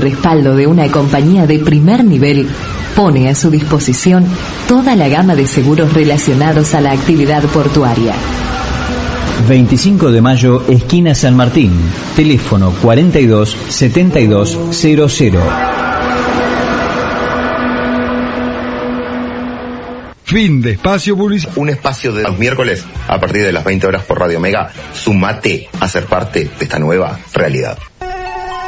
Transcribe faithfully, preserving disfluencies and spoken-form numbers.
respaldo de una compañía de primer nivel, pone a su disposición toda la gama de seguros relacionados a la actividad portuaria. veinticinco de mayo, esquina San Martín. Teléfono cuarenta y dos setenta y dos cero cero. Fin de espacio publicitario. Un espacio de los miércoles a partir de las veinte horas por Radio Mega. Sumate a ser parte de esta nueva realidad.